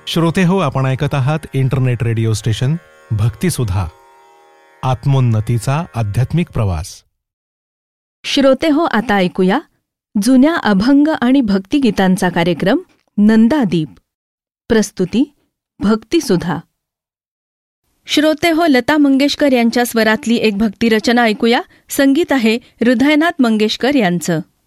श्रोते हो, आपण ऐकत आहात इंटरनेट रेडिओ स्टेशन भक्तिसुधा, आत्मोन्नतीचा आध्यात्मिक प्रवास. श्रोते हो, आता ऐकूया जुन्या अभंग आणि भक्तिगीतांचा कार्यक्रम नंदादीप. प्रस्तुती भक्तिसुधा. श्रोते हो, लता मंगेशकर यांच्या स्वरातली एक भक्तिरचना ऐकूया. संगीत आहे हृदयनाथ मंगेशकर यांचं.